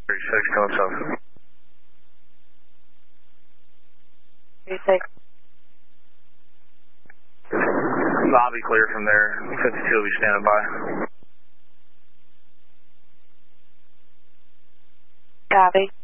36, coming south. 36. Lobby clear from there. 52 will be standing by. Copy.